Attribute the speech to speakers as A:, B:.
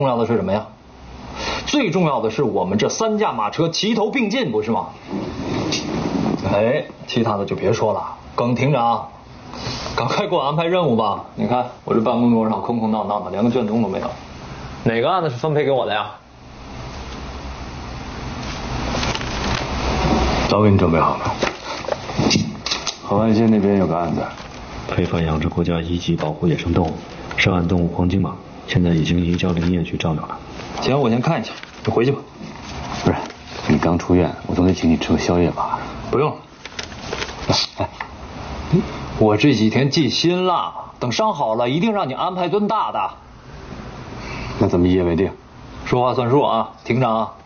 A: 重要的是什么呀？最重要的是我们这3驾马车齐头并进，不是吗？哎，其他的就别说了。耿厅长，赶快给我安排任务吧！你看我这办公桌上空空荡荡的，连个卷宗都没有。哪个案子是分配给我的呀？
B: 早给你准备好了。河湾县那边有个案子，
C: 非法养殖国家1级保护野生动物，涉案动物黄金蟒，现在已经移交林业局照料了。
A: 行，我先看一下，你回去吧。
B: 不是，你刚出院，我总得请你吃个宵夜吧？
A: 不用了。哎，我这几天记心了，等伤好了，一定让你安排顿大的。
B: 那咱们一言为定。
A: 说话算数啊，厅长。